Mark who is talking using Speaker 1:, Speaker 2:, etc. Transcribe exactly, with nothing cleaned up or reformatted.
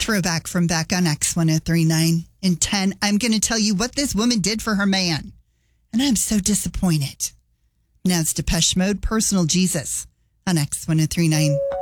Speaker 1: Throwback from back on X ten thirty-nine. In ten, I'm going to tell you what this woman did for her man. And I'm so disappointed. Now it's Depeche Mode, Personal Jesus on X ten thirty-nine.